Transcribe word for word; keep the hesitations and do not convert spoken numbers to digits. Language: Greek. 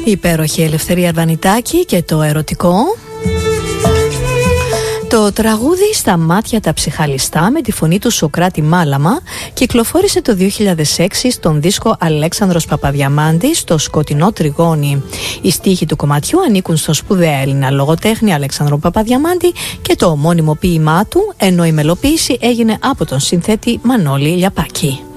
Υπέροχη Ελευθερία Αρβανιτάκη και το ερωτικό. Το τραγούδι «Στα μάτια τα ψυχαλιστά» με τη φωνή του Σωκράτη Μάλαμα κυκλοφόρησε το δύο χιλιάδες έξι στον δίσκο Αλέξανδρος Παπαδιαμάντη στο Σκοτεινό Τριγώνι. Οι στίχοι του κομματιού ανήκουν στον σπουδαία Έλληνα λογοτέχνη Αλέξανδρο Παπαδιαμάντη και το ομώνυμο ποίημά του, ενώ η μελοποίηση έγινε από τον συνθέτη Μανώλη Λιαπάκη.